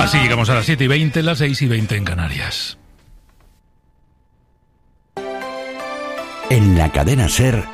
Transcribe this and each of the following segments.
Así llegamos a las 7:20, las 6:20 en Canarias. En la cadena SER,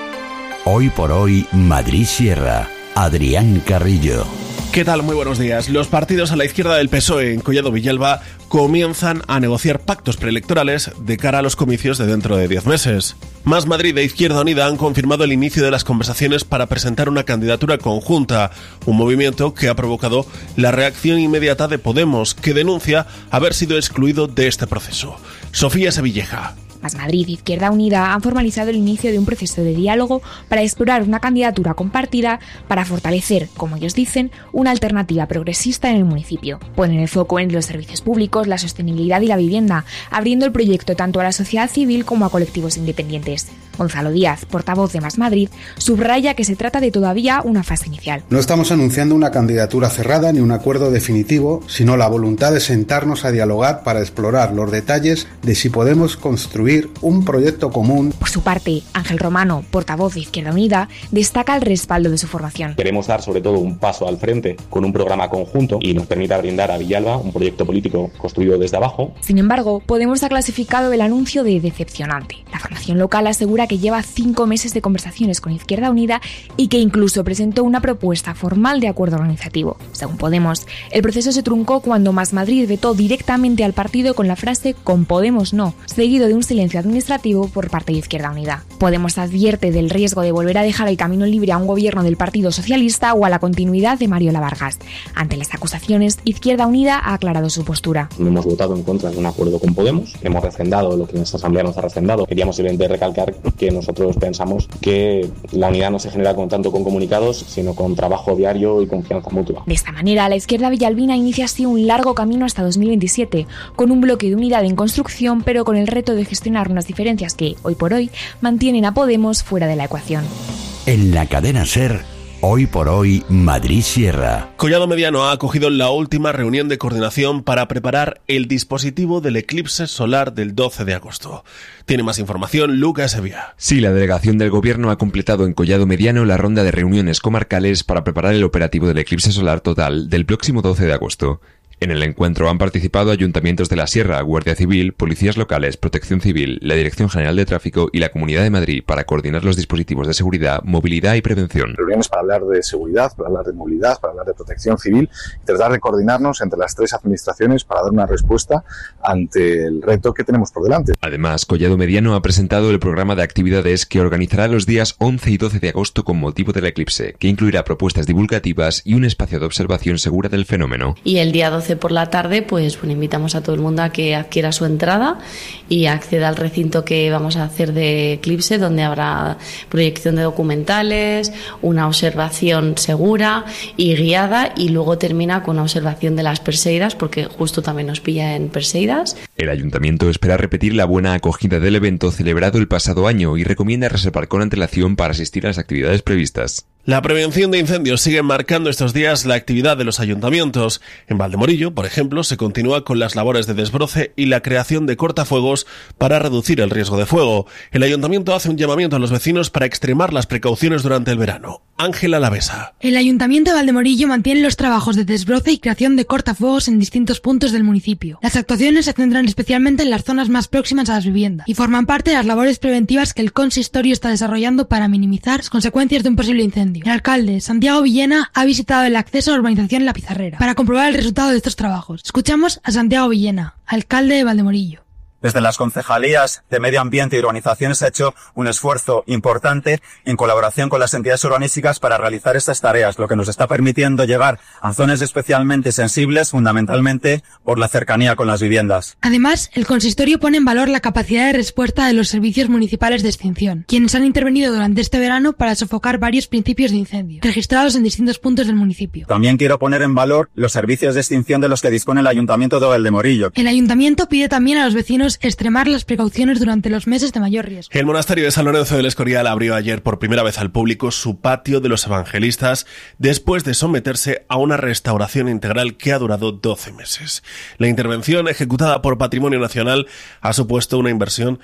hoy por hoy, Madrid Sierra, Adrián Carrillo. ¿Qué tal? Muy buenos días. Los partidos a la izquierda del PSOE en Collado Villalba comienzan a negociar pactos preelectorales de cara a los comicios de dentro de 10 meses. Más Madrid e Izquierda Unida han confirmado el inicio de las conversaciones para presentar una candidatura conjunta, un movimiento que ha provocado la reacción inmediata de Podemos, que denuncia haber sido excluido de este proceso. Sofía Sevilleja. Más Madrid e Izquierda Unida han formalizado el inicio de un proceso de diálogo para explorar una candidatura compartida para fortalecer, como ellos dicen, una alternativa progresista en el municipio. Ponen el foco en los servicios públicos, la sostenibilidad y la vivienda, abriendo el proyecto tanto a la sociedad civil como a colectivos independientes. Gonzalo Díaz, portavoz de Más Madrid, subraya que se trata de todavía una fase inicial. No estamos anunciando una candidatura cerrada ni un acuerdo definitivo, sino la voluntad de sentarnos a dialogar para explorar los detalles de si podemos construir un proyecto común. Por su parte, Ángel Romano, portavoz de Izquierda Unida, destaca el respaldo de su formación. Queremos dar sobre todo un paso al frente con un programa conjunto y nos permita brindar a Villalba un proyecto político construido desde abajo. Sin embargo, Podemos ha clasificado el anuncio de decepcionante. La formación local asegura que lleva 5 meses de conversaciones con Izquierda Unida y que incluso presentó una propuesta formal de acuerdo organizativo. Según Podemos, el proceso se truncó cuando Más Madrid vetó directamente al partido con la frase "con Podemos no", seguido de un silencio administrativo por parte de Izquierda Unida. Podemos advierte del riesgo de volver a dejar el camino libre a un gobierno del Partido Socialista o a la continuidad de Mariola Vargas. Ante las acusaciones, Izquierda Unida ha aclarado su postura. Hemos votado en contra de un acuerdo con Podemos, hemos refrendado lo que nuestra asamblea nos ha refrendado. Queríamos simplemente recalcar que nosotros pensamos que la unidad no se genera con comunicados, sino con trabajo diario y confianza mutua. De esta manera, la izquierda villalbina inicia así un largo camino hasta 2027, con un bloque de unidad en construcción, pero con el reto de gestionar unas diferencias que, hoy por hoy, mantienen a Podemos fuera de la ecuación. En la cadena SER, hoy por hoy, Madrid Sierra. Collado Mediano ha acogido la última reunión de coordinación para preparar el dispositivo del eclipse solar del 12 de agosto. Tiene más información Lucas Evia. Sí, la delegación del Gobierno ha completado en Collado Mediano la ronda de reuniones comarcales para preparar el operativo del eclipse solar total del próximo 12 de agosto. En el encuentro han participado ayuntamientos de la Sierra, Guardia Civil, policías locales, Protección Civil, la Dirección General de Tráfico y la Comunidad de Madrid para coordinar los dispositivos de seguridad, movilidad y prevención. Reuniones para hablar de seguridad, para hablar de movilidad, para hablar de protección civil y tratar de coordinarnos entre las 3 administraciones para dar una respuesta ante el reto que tenemos por delante. Además, Collado Mediano ha presentado el programa de actividades que organizará los días 11 y 12 de agosto con motivo del eclipse, que incluirá propuestas divulgativas y un espacio de observación segura del fenómeno. Y el día 12 por la tarde, pues invitamos a todo el mundo a que adquiera su entrada y acceda al recinto que vamos a hacer de eclipse, donde habrá proyección de documentales, una observación segura y guiada, y luego termina con una observación de las Perseidas, porque justo también nos pilla en Perseidas. El ayuntamiento espera repetir la buena acogida del evento celebrado el pasado año y recomienda reservar con antelación para asistir a las actividades previstas. La prevención de incendios sigue marcando estos días la actividad de los ayuntamientos. En Valdemorillo, por ejemplo, se continúa con las labores de desbroce y la creación de cortafuegos para reducir el riesgo de fuego. El ayuntamiento hace un llamamiento a los vecinos para extremar las precauciones durante el verano. Ángela Lavesa. El Ayuntamiento de Valdemorillo mantiene los trabajos de desbroce y creación de cortafuegos en distintos puntos del municipio. Las actuaciones se centran especialmente en las zonas más próximas a las viviendas y forman parte de las labores preventivas que el consistorio está desarrollando para minimizar las consecuencias de un posible incendio. El alcalde, Santiago Villena, ha visitado el acceso a la urbanización La Pizarrera para comprobar el resultado de estos trabajos. Escuchamos a Santiago Villena, alcalde de Valdemorillo. Desde las concejalías de Medio Ambiente y Urbanización se ha hecho un esfuerzo importante en colaboración con las entidades urbanísticas para realizar estas tareas, lo que nos está permitiendo llegar a zonas especialmente sensibles, fundamentalmente por la cercanía con las viviendas. Además, el consistorio pone en valor la capacidad de respuesta de los servicios municipales de extinción, quienes han intervenido durante este verano para sofocar varios principios de incendio, registrados en distintos puntos del municipio. También quiero poner en valor los servicios de extinción de los que dispone el Ayuntamiento de Valdemorillo. El Ayuntamiento pide también a los vecinos extremar las precauciones durante los meses de mayor riesgo. El monasterio de San Lorenzo del Escorial abrió ayer por primera vez al público su patio de los evangelistas después de someterse a una restauración integral que ha durado 12 meses. La intervención ejecutada por Patrimonio Nacional ha supuesto una inversión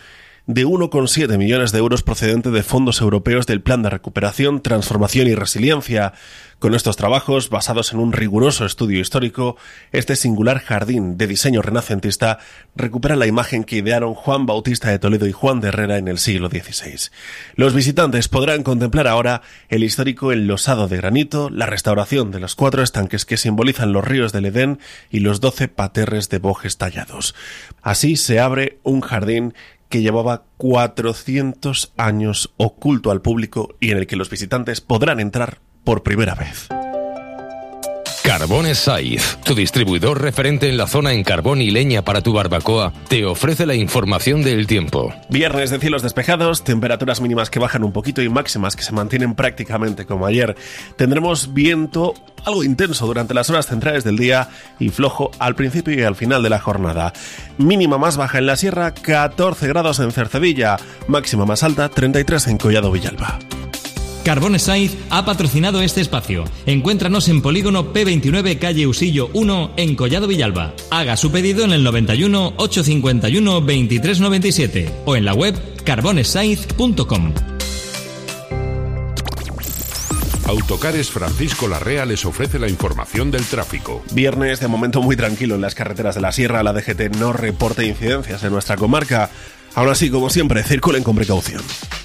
de 1,7 millones de euros procedente de fondos europeos del Plan de Recuperación, Transformación y Resiliencia. Con estos trabajos, basados en un riguroso estudio histórico, este singular jardín de diseño renacentista recupera la imagen que idearon Juan Bautista de Toledo y Juan de Herrera en el siglo XVI. Los visitantes podrán contemplar ahora el histórico enlosado de granito, la restauración de los 4 estanques que simbolizan los ríos del Edén y los 12 paterres de bojes tallados. Así se abre un jardín que llevaba 400 años oculto al público y en el que los visitantes podrán entrar por primera vez. Carbones Saiz, tu distribuidor referente en la zona en carbón y leña para tu barbacoa, te ofrece la información del tiempo. Viernes de cielos despejados, temperaturas mínimas que bajan un poquito y máximas que se mantienen prácticamente como ayer. Tendremos viento algo intenso durante las horas centrales del día y flojo al principio y al final de la jornada. Mínima más baja en la sierra, 14 grados en Cercedilla, máxima más alta, 33 en Collado Villalba. Carbones Saiz ha patrocinado este espacio. Encuéntranos en Polígono P29, calle Usillo 1, en Collado Villalba. Haga su pedido en el 91 851 2397 o en la web carbonessaiz.com. Autocares Francisco Larrea les ofrece la información del tráfico. Viernes de momento muy tranquilo en las carreteras de la sierra. La DGT no reporta incidencias en nuestra comarca. Aún así, como siempre, circulen con precaución.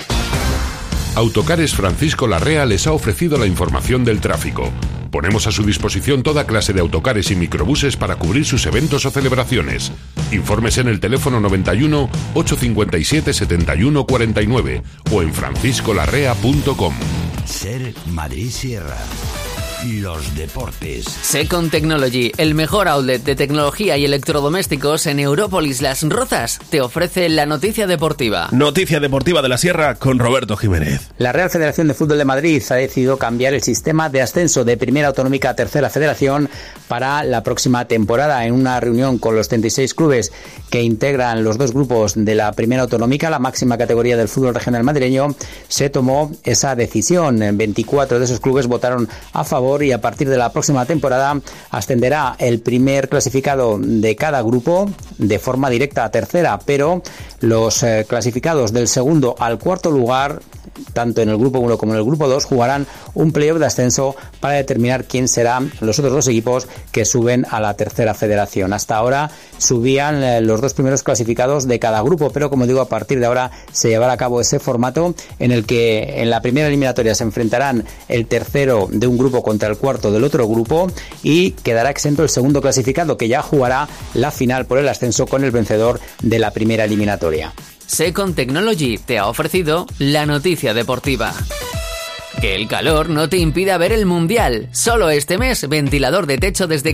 Autocares Francisco Larrea les ha ofrecido la información del tráfico. Ponemos a su disposición toda clase de autocares y microbuses para cubrir sus eventos o celebraciones. Informes en el teléfono 91 857 71 49 o en franciscolarrea.com. Ser Madrid Sierra. Los deportes. Second Technology, el mejor outlet de tecnología y electrodomésticos en Európolis Las Rozas, te ofrece la noticia deportiva. Noticia deportiva de la Sierra con Roberto Jiménez. La Real Federación de Fútbol de Madrid ha decidido cambiar el sistema de ascenso de Primera Autonómica a Tercera Federación para la próxima temporada. En una reunión con los 36 clubes que integran los 2 grupos de la Primera Autonómica, la máxima categoría del fútbol regional madrileño, se tomó esa decisión. 24 de esos clubes votaron a favor y a partir de la próxima temporada ascenderá el primer clasificado de cada grupo de forma directa a tercera, pero los clasificados del segundo al cuarto lugar, tanto en el grupo 1 como en el grupo 2, jugarán un playoff de ascenso para determinar quién serán los otros 2 equipos que suben a la tercera federación. Hasta ahora subían los 2 primeros clasificados de cada grupo, pero como digo, a partir de ahora se llevará a cabo ese formato en el que en la primera eliminatoria se enfrentarán el tercero de un grupo contra el cuarto del otro grupo y quedará exento el segundo clasificado, que ya jugará la final por el ascenso con el vencedor de la primera eliminatoria. Second Technology te ha ofrecido la noticia deportiva. Que el calor no te impida ver el Mundial. Solo este mes, ventilador de techo desde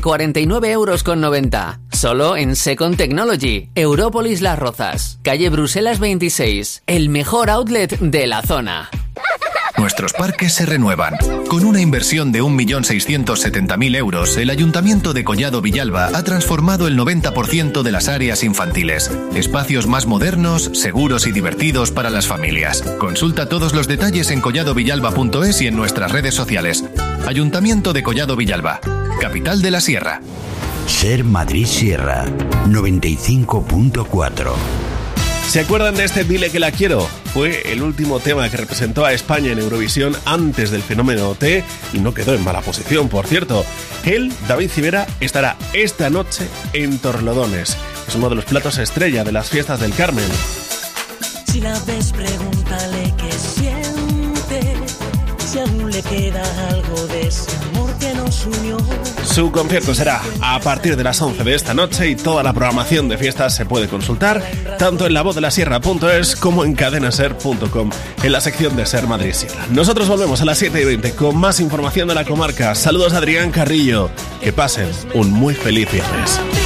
49,90 €. Solo en Second Technology, Európolis Las Rozas, calle Bruselas 26, el mejor outlet de la zona. Nuestros parques se renuevan. Con una inversión de 1.670.000 euros, el Ayuntamiento de Collado Villalba ha transformado el 90% de las áreas infantiles. Espacios más modernos, seguros y divertidos para las familias. Consulta todos los detalles en colladovillalba.es y en nuestras redes sociales. Ayuntamiento de Collado Villalba, capital de la Sierra. Ser Madrid Sierra, 95.4. ¿Se acuerdan de este Dile que la quiero? Fue el último tema que representó a España en Eurovisión antes del fenómeno OT y no quedó en mala posición, por cierto. Él, David Civera, estará esta noche en Torrelodones. Es uno de los platos estrella de las fiestas del Carmen. Si la ves, pregúntale qué siente, si aún le queda algo de ese amor que nos unió. Su concierto será a partir de las 11 de esta noche y toda la programación de fiestas se puede consultar tanto en lavozdelasierra.es como en cadenaser.com en la sección de Ser Madrid Sierra. Nosotros volvemos a las 7:20 con más información de la comarca. Saludos a Adrián Carrillo. Que pasen un muy feliz viernes.